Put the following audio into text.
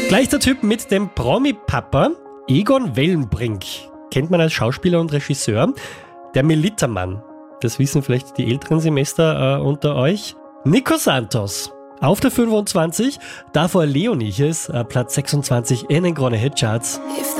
Gleich der Typ mit dem Promi-Papa, Egon Wellenbrink. Kennt man als Schauspieler und Regisseur. Der Militermann. Das wissen vielleicht die älteren Semester unter euch. Nico Santos. Auf der 25, davor Leonie Platz 26 in den Krone Hit Charts.